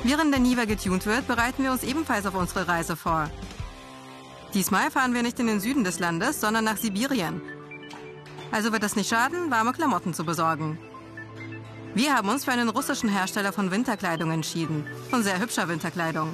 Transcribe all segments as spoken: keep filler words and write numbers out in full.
Während der Niva getunt wird, bereiten wir uns ebenfalls auf unsere Reise vor. Diesmal fahren wir nicht in den Süden des Landes, sondern nach Sibirien. Also wird es nicht schaden, warme Klamotten zu besorgen. Wir haben uns für einen russischen Hersteller von Winterkleidung entschieden. Von sehr hübscher Winterkleidung.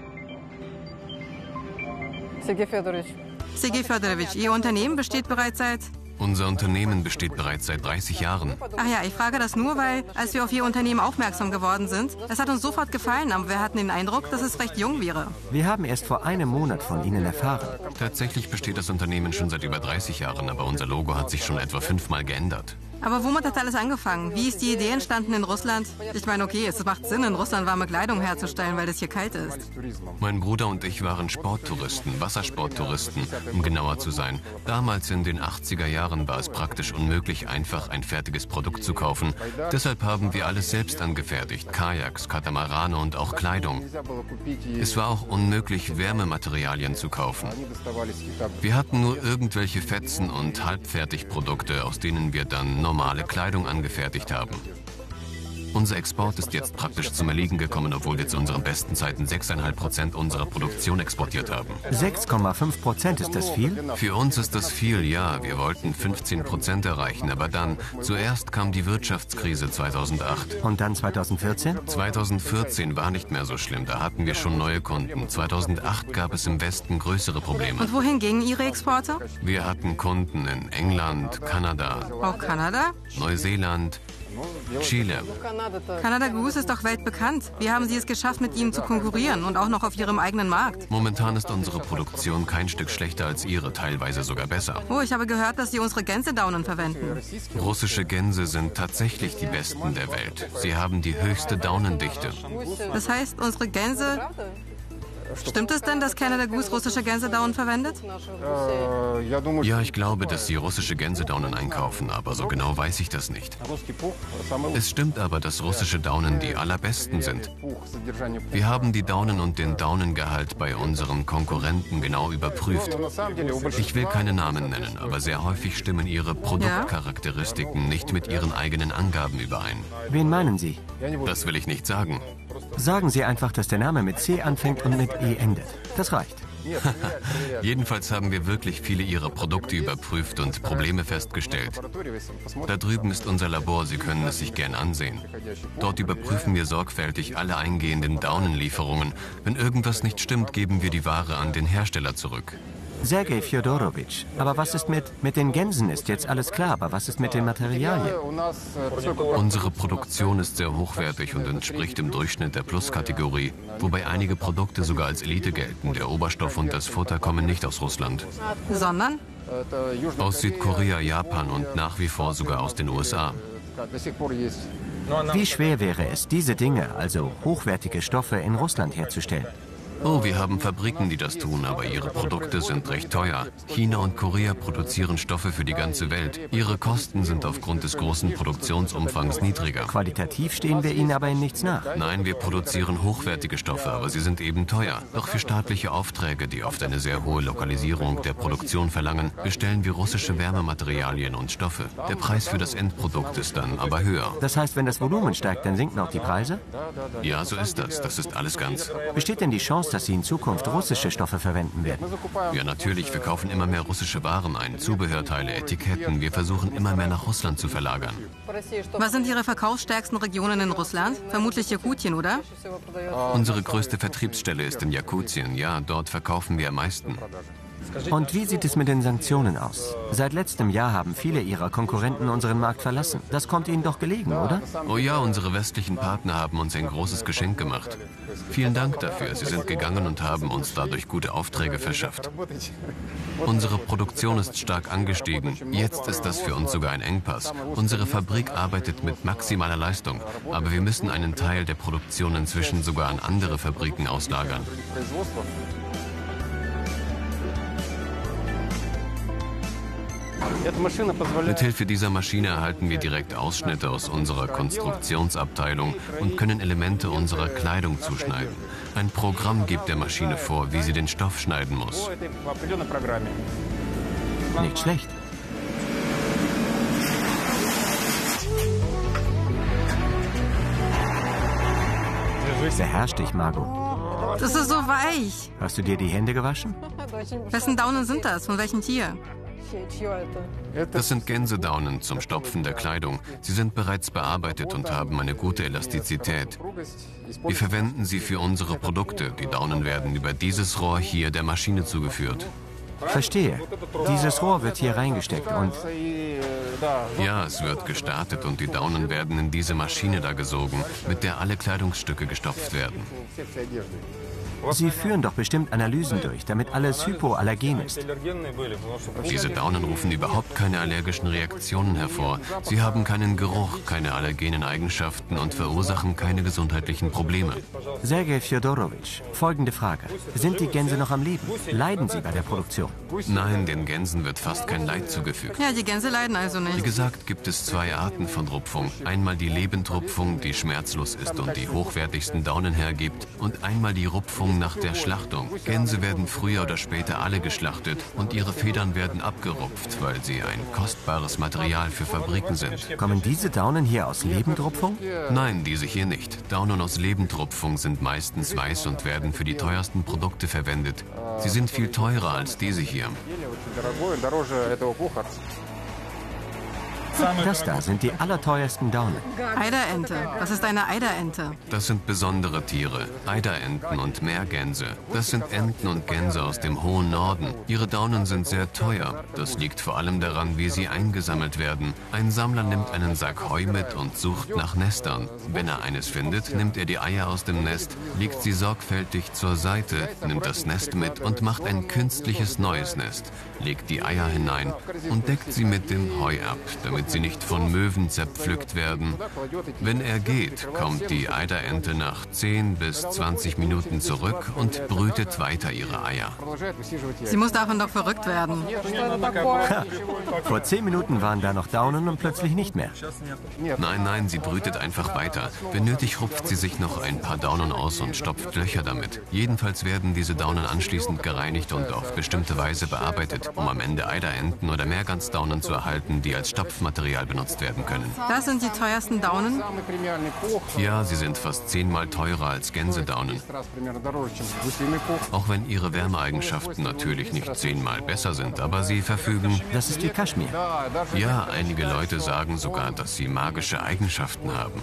Sergei Fyodorovich. Sergei Fyodorovich, Ihr Unternehmen besteht bereits seit... Unser Unternehmen besteht bereits seit dreißig Jahren. Ach ja, ich frage das nur, weil, als wir auf Ihr Unternehmen aufmerksam geworden sind, es hat uns sofort gefallen, aber wir hatten den Eindruck, dass es recht jung wäre. Wir haben erst vor einem Monat von Ihnen erfahren. Tatsächlich besteht das Unternehmen schon seit über dreißig Jahren, aber unser Logo hat sich schon etwa fünfmal geändert. Aber womit hat alles angefangen? Wie ist die Idee entstanden in Russland? Ich meine, okay, es macht Sinn, in Russland warme Kleidung herzustellen, weil es hier kalt ist. Mein Bruder und ich waren Sporttouristen, Wassersporttouristen, um genauer zu sein. Damals in den achtziger Jahren war es praktisch unmöglich, einfach ein fertiges Produkt zu kaufen. Deshalb haben wir alles selbst angefertigt, Kajaks, Katamarane und auch Kleidung. Es war auch unmöglich, Wärmematerialien zu kaufen. Wir hatten nur irgendwelche Fetzen und Halbfertigprodukte, aus denen wir dann normale Kleidung angefertigt haben. Unser Export ist jetzt praktisch zum Erliegen gekommen, obwohl wir zu unseren besten Zeiten sechs Komma fünf Prozent unserer Produktion exportiert haben. sechs Komma fünf Prozent, ist das viel? Für uns ist das viel, ja. Wir wollten fünfzehn Prozent erreichen, aber dann, zuerst kam die Wirtschaftskrise zweitausendacht. Und dann zweitausendvierzehn? zweitausendvierzehn war nicht mehr so schlimm, da hatten wir schon neue Kunden. zweitausendacht gab es im Westen größere Probleme. Und wohin gingen Ihre Exporte? Wir hatten Kunden in England, Kanada, Auch Kanada? Neuseeland, Chile. Canada Goose ist doch weltbekannt. Wie haben Sie es geschafft, mit ihm zu konkurrieren und auch noch auf Ihrem eigenen Markt? Momentan ist unsere Produktion kein Stück schlechter als Ihre, teilweise sogar besser. Oh, ich habe gehört, dass Sie unsere Gänsedaunen verwenden. Russische Gänse sind tatsächlich die besten der Welt. Sie haben die höchste Daunendichte. Das heißt, unsere Gänse... Stimmt es denn, dass Canada Goose russische Gänsedaunen verwendet? Ja, ich glaube, dass sie russische Gänsedaunen einkaufen, aber so genau weiß ich das nicht. Es stimmt aber, dass russische Daunen die allerbesten sind. Wir haben die Daunen und den Daunengehalt bei unseren Konkurrenten genau überprüft. Ich will keine Namen nennen, aber sehr häufig stimmen ihre Produktcharakteristiken nicht mit ihren eigenen Angaben überein. Wen meinen Sie? Das will ich nicht sagen. Sagen Sie einfach, dass der Name mit C anfängt und mit E endet. Das reicht. Jedenfalls haben wir wirklich viele ihrer Produkte überprüft und Probleme festgestellt. Da drüben ist unser Labor, Sie können es sich gern ansehen. Dort überprüfen wir sorgfältig alle eingehenden Daunenlieferungen. Wenn irgendwas nicht stimmt, geben wir die Ware an den Hersteller zurück. Sergei Fyodorovich, aber was ist mit... Mit den Gänsen ist jetzt alles klar, aber was ist mit den Materialien? Unsere Produktion ist sehr hochwertig und entspricht im Durchschnitt der Plus-Kategorie, wobei einige Produkte sogar als Elite gelten. Der Oberstoff und das Futter kommen nicht aus Russland. Sondern? Aus Südkorea, Japan und nach wie vor sogar aus den U S A. Wie schwer wäre es, diese Dinge, also hochwertige Stoffe, in Russland herzustellen? Oh, wir haben Fabriken, die das tun, aber ihre Produkte sind recht teuer. China und Korea produzieren Stoffe für die ganze Welt. Ihre Kosten sind aufgrund des großen Produktionsumfangs niedriger. Qualitativ stehen wir ihnen aber in nichts nach. Nein, wir produzieren hochwertige Stoffe, aber sie sind eben teuer. Doch für staatliche Aufträge, die oft eine sehr hohe Lokalisierung der Produktion verlangen, bestellen wir russische Wärmematerialien und Stoffe. Der Preis für das Endprodukt ist dann aber höher. Das heißt, wenn das Volumen steigt, dann sinken auch die Preise? Ja, so ist das. Das ist alles ganz. Besteht denn die Chance, dass Sie in Zukunft russische Stoffe verwenden werden? Ja, natürlich. Wir kaufen immer mehr russische Waren ein. Zubehörteile, Etiketten. Wir versuchen immer mehr nach Russland zu verlagern. Was sind Ihre verkaufsstärksten Regionen in Russland? Vermutlich Jakutien, oder? Unsere größte Vertriebsstelle ist in Jakutien. Ja, dort verkaufen wir am meisten. Und wie sieht es mit den Sanktionen aus? Seit letztem Jahr haben viele Ihrer Konkurrenten unseren Markt verlassen. Das kommt Ihnen doch gelegen, oder? Oh ja, unsere westlichen Partner haben uns ein großes Geschenk gemacht. Vielen Dank dafür. Sie sind gegangen und haben uns dadurch gute Aufträge verschafft. Unsere Produktion ist stark angestiegen. Jetzt ist das für uns sogar ein Engpass. Unsere Fabrik arbeitet mit maximaler Leistung, aber wir müssen einen Teil der Produktion inzwischen sogar an andere Fabriken auslagern. Mit Hilfe dieser Maschine erhalten wir direkt Ausschnitte aus unserer Konstruktionsabteilung und können Elemente unserer Kleidung zuschneiden. Ein Programm gibt der Maschine vor, wie sie den Stoff schneiden muss. Nicht schlecht. Beherrsch dich, Margot. Das ist so weich. Hast du dir die Hände gewaschen? Wessen Daunen sind das? Von welchem Tier? Das sind Gänsedaunen zum Stopfen der Kleidung. Sie sind bereits bearbeitet und haben eine gute Elastizität. Wir verwenden sie für unsere Produkte. Die Daunen werden über dieses Rohr hier der Maschine zugeführt. Verstehe. Dieses Rohr wird hier reingesteckt und... Ja, es wird gestartet und die Daunen werden in diese Maschine da gesogen, mit der alle Kleidungsstücke gestopft werden. Sie führen doch bestimmt Analysen durch, damit alles hypoallergen ist. Diese Daunen rufen überhaupt keine allergischen Reaktionen hervor. Sie haben keinen Geruch, keine allergenen Eigenschaften und verursachen keine gesundheitlichen Probleme. Sergej Fjodorowitsch, folgende Frage. Sind die Gänse noch am Leben? Leiden sie bei der Produktion? Nein, den Gänsen wird fast kein Leid zugefügt. Ja, die Gänse leiden also Wie nicht. gesagt, gibt es zwei Arten von Rupfung. Einmal die Lebendrupfung, die schmerzlos ist und die hochwertigsten Daunen hergibt. Und einmal die Rupfung nach der Schlachtung. Gänse werden früher oder später alle geschlachtet und ihre Federn werden abgerupft, weil sie ein kostbares Material für Fabriken sind. Kommen diese Daunen hier aus Lebendrupfung? Nein, diese hier nicht. Daunen aus Lebendrupfung sind meistens weiß und werden für die teuersten Produkte verwendet. Sie sind viel teurer als diese hier. Das da sind die allerteuersten Daunen. Eiderente. Was ist eine Eiderente? Das sind besondere Tiere, Eiderenten und Meergänse. Das sind Enten und Gänse aus dem hohen Norden. Ihre Daunen sind sehr teuer. Das liegt vor allem daran, wie sie eingesammelt werden. Ein Sammler nimmt einen Sack Heu mit und sucht nach Nestern. Wenn er eines findet, nimmt er die Eier aus dem Nest, legt sie sorgfältig zur Seite, nimmt das Nest mit und macht ein künstliches neues Nest, legt die Eier hinein und deckt sie mit dem Heu ab, damit sie nicht von Möwen zerpflückt werden. Wenn er geht, kommt die Eiderente nach zehn bis zwanzig Minuten zurück und brütet weiter ihre Eier. Sie muss davon doch verrückt werden. Ha, vor zehn Minuten waren da noch Daunen und plötzlich nicht mehr. Nein, nein, sie brütet einfach weiter. Wenn nötig, rupft sie sich noch ein paar Daunen aus und stopft Löcher damit. Jedenfalls werden diese Daunen anschließend gereinigt und auf bestimmte Weise bearbeitet, um am Ende Eiderenten oder Meergansdaunen zu erhalten, die als Stopfmaterial benutzt werden können. Das sind die teuersten Daunen? Ja, sie sind fast zehnmal teurer als Gänsedaunen. Auch wenn ihre Wärmeeigenschaften natürlich nicht zehnmal besser sind, aber sie verfügen... Das ist wie Kaschmir. Ja, einige Leute sagen sogar, dass sie magische Eigenschaften haben.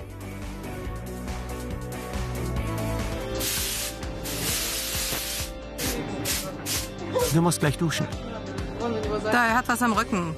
Du musst gleich duschen. Da, er hat was am Rücken.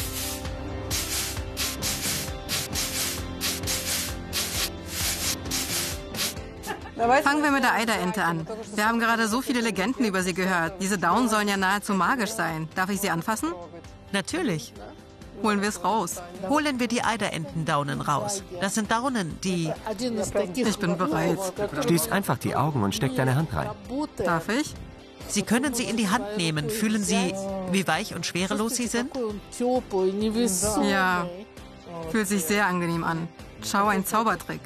Fangen wir mit der Eiderente an. Wir haben gerade so viele Legenden über sie gehört. Diese Daunen sollen ja nahezu magisch sein. Darf ich sie anfassen? Natürlich. Holen wir es raus. Holen wir die Eiderentendaunen raus. Das sind Daunen, die... Ich bin bereit. Schließ einfach die Augen und steck deine Hand rein. Darf ich? Sie können sie in die Hand nehmen. Fühlen Sie, wie weich und schwerelos sie sind? Ja. Fühlt sich sehr angenehm an. Schau, ein Zaubertrick.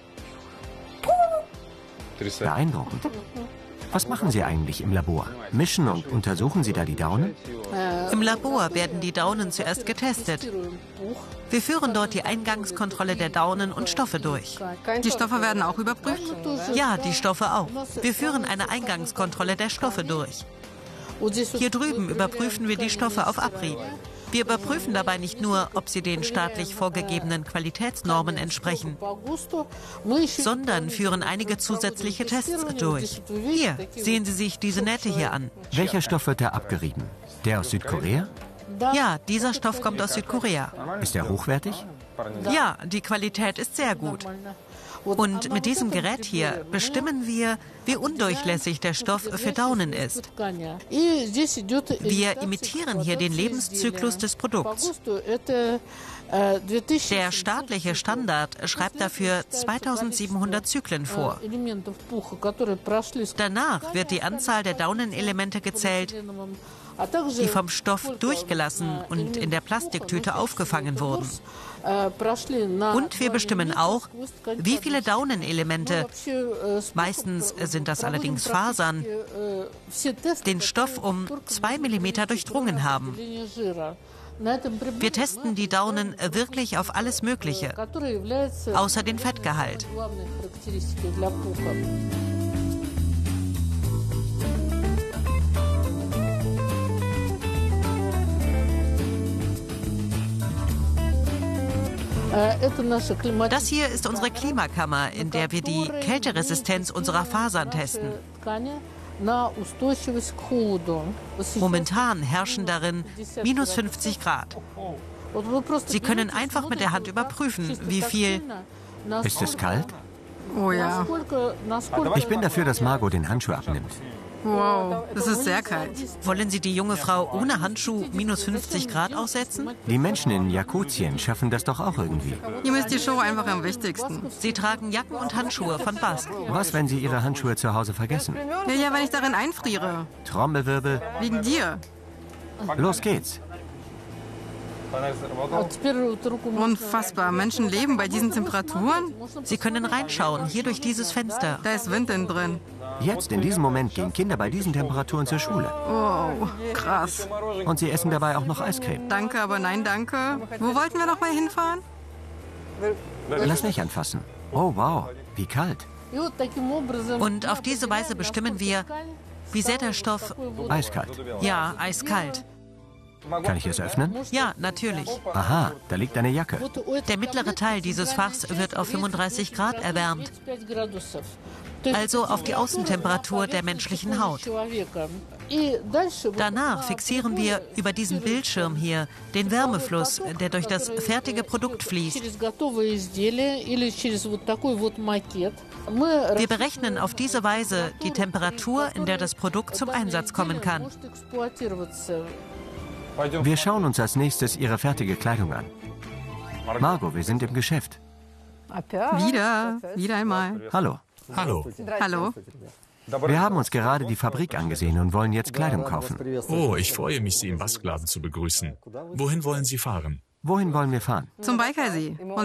Beeindruckend. Was machen Sie eigentlich im Labor? Mischen und untersuchen Sie da die Daunen? Im Labor werden die Daunen zuerst getestet. Wir führen dort die Eingangskontrolle der Daunen und Stoffe durch. Die Stoffe werden auch überprüft? Ja, die Stoffe auch. Wir führen eine Eingangskontrolle der Stoffe durch. Hier drüben überprüfen wir die Stoffe auf Abrieb. Wir überprüfen dabei nicht nur, ob sie den staatlich vorgegebenen Qualitätsnormen entsprechen, sondern führen einige zusätzliche Tests durch. Hier, sehen Sie sich diese Nähte hier an. Welcher Stoff wird da abgerieben? Der aus Südkorea? Ja, dieser Stoff kommt aus Südkorea. Ist er hochwertig? Ja, die Qualität ist sehr gut. Und mit diesem Gerät hier bestimmen wir, wie undurchlässig der Stoff für Daunen ist. Wir imitieren hier den Lebenszyklus des Produkts. Der staatliche Standard schreibt dafür zweitausendsiebenhundert Zyklen vor. Danach wird die Anzahl der Daunenelemente gezählt, die vom Stoff durchgelassen und in der Plastiktüte aufgefangen wurden. Und wir bestimmen auch, wie viele Daunenelemente, meistens sind das allerdings Fasern, den Stoff um zwei Millimeter durchdrungen haben. Wir testen die Daunen wirklich auf alles Mögliche, außer den Fettgehalt. Das hier ist unsere Klimakammer, in der wir die Kälteresistenz unserer Fasern testen. Momentan herrschen darin minus fünfzig Grad. Sie können einfach mit der Hand überprüfen, wie viel... Ist es kalt? Oh ja. Ich bin dafür, dass Margot den Handschuh abnimmt. Wow, das ist sehr kalt. Wollen Sie die junge Frau ohne Handschuh minus fünfzig Grad aussetzen? Die Menschen in Jakutien schaffen das doch auch irgendwie. Ihm ist die Show einfach am wichtigsten. Sie tragen Jacken und Handschuhe von Bast. Was, wenn sie ihre Handschuhe zu Hause vergessen? Ja, ja, wenn ich darin einfriere. Trommelwirbel. Wegen dir. Los geht's. Unfassbar. Menschen leben bei diesen Temperaturen? Sie können reinschauen, hier durch dieses Fenster. Da ist Wind innen drin. Jetzt, in diesem Moment, gehen Kinder bei diesen Temperaturen zur Schule. Wow, krass. Und sie essen dabei auch noch Eiscreme. Danke, aber nein, danke. Wo wollten wir noch mal hinfahren? Lass nicht anfassen. Oh, wow, wie kalt. Und auf diese Weise bestimmen wir, wie sehr der Stoff... Eiskalt. Ja, eiskalt. Kann ich es öffnen? Ja, natürlich. Aha, da liegt eine Jacke. Der mittlere Teil dieses Fachs wird auf fünfunddreißig Grad erwärmt. Also auf die Außentemperatur der menschlichen Haut. Danach fixieren wir über diesen Bildschirm hier den Wärmefluss, der durch das fertige Produkt fließt. Wir berechnen auf diese Weise die Temperatur, in der das Produkt zum Einsatz kommen kann. Wir schauen uns als nächstes Ihre fertige Kleidung an. Margot, wir sind im Geschäft. Wieder, wieder einmal. Hallo. Hallo. Hallo. Wir haben uns gerade die Fabrik angesehen und wollen jetzt Kleidung kaufen. Oh, ich freue mich, Sie im Baskladen zu begrüßen. Wohin wollen Sie fahren? Wohin wollen wir fahren? Zum Baikalsee. Und